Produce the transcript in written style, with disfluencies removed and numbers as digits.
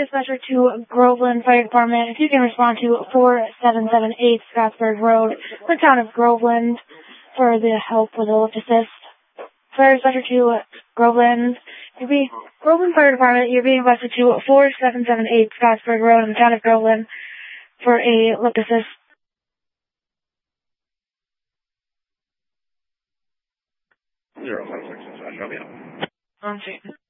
dispatcher to Groveland Fire Department. If you can respond to 4778 Scottsburg Road, the town of Groveland, for the help with a lift assist. Fire dispatcher to Groveland. Groveland Fire Department, you're being requested to 4778 Scottsburg Road in the town of Groveland for a lift assist. 056, dispatch, help me out. On scene.